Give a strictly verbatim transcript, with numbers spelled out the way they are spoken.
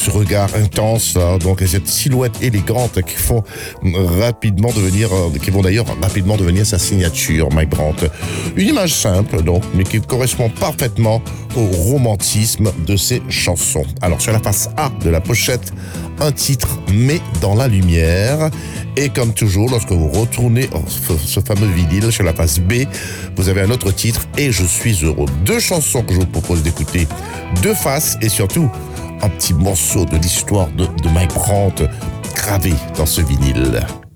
ce regard intense, hein, donc et cette silhouette élégante qui font rapidement devenir, euh, qui vont d'ailleurs rapidement devenir sa signature, Mike Brandt. Une image simple, donc, mais qui correspond parfaitement au romantisme de ses chansons. Alors, sur la face A de la pochette, un titre, mais dans la lumière. Et comme toujours, lorsque vous retournez ce fameux vinyle sur la face B, vous avez un autre titre, et je suis heureux. Deux chansons que je vous propose d'écouter, deux faces, et surtout un petit morceau de l'histoire de, de Mike Brandt gravé dans ce vinyle.